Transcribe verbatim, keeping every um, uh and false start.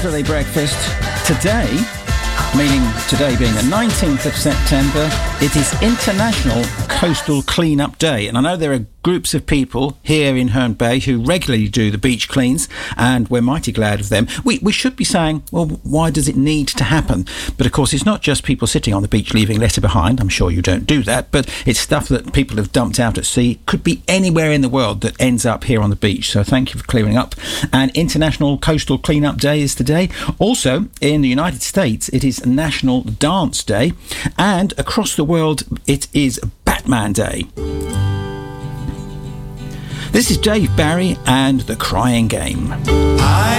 Saturday breakfast. Today, meaning today being the nineteenth of September, it is International Coastal Clean-Up Day. And I know there are groups of people here in Herne Bay who regularly do the beach cleans, and we're mighty glad of them. We we should be saying, well, why does it need to happen? But of course, it's not just people sitting on the beach leaving litter behind. I'm sure you don't do that, but it's stuff that people have dumped out at sea. Could be anywhere in the world that ends up here on the beach. So thank you for clearing up. And International Coastal Clean-Up Day is today. Also, in the United States, it is National Dance Day, and across the world, it is Batman Day. This is Dave Barry and The Crying Game. I